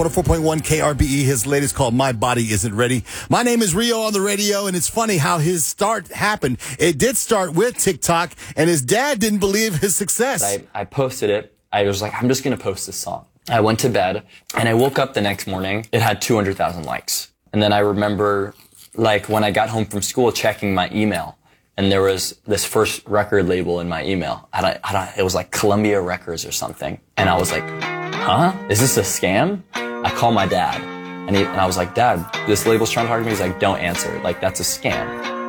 104.1 KRBE, his latest called My Body Isn't Ready. My name is Rio on the radio, and it's funny how his start happened. It did start with TikTok, and his dad didn't believe his success. I posted it. I was like, I'm just going to post this song. I went to bed, and I woke up the next morning. It had 200,000 likes. And then I remember, like, when I got home from school, checking my email, and there was this first record label in my email. It was like Columbia Records or something. And I was like, huh? Is this a scam? I called my dad, and I was like, Dad, this label's trying to target me. He's like, don't answer. Like, that's a scam.